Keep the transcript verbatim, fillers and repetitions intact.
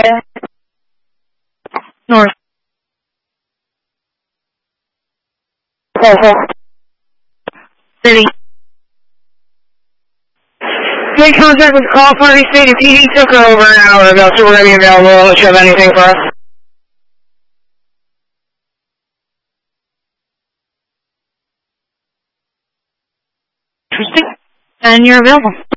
North. City. Make contact with call party state. P D took her over an hour ago, so we're going to be available. Do you have anything for us? Interesting. And you're available.